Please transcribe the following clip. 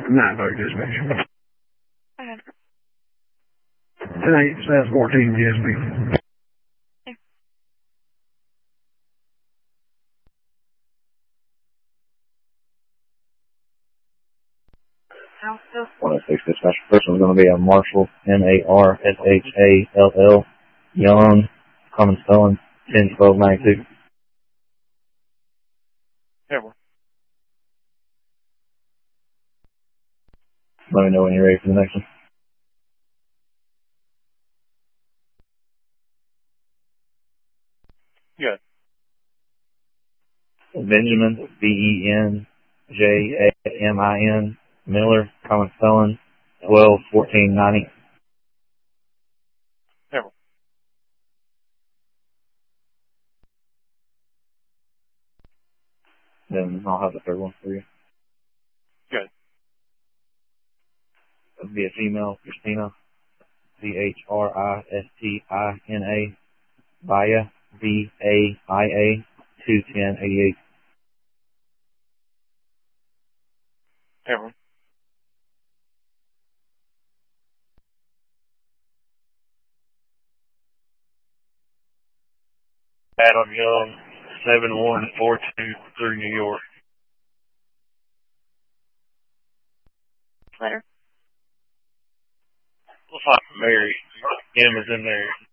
9 dispatch. Okay. 10-8 says 14 GSB. How so? 106 dispatch. First one's going to be a Marshall, Marshall, Young, common spelling, 10-12-92. Ever. Let me know when you're ready for the next one. Good. Benjamin, Benjamin, Miller, common spelling, 12-14-90. Ever. Then I'll have the third one for you. Good. It'll be a female, Christina, Christina, Vaya, VAIA, 21088. Ever. Adam Young, 7142 through New York. Letter. Looks like Mary. M is in there.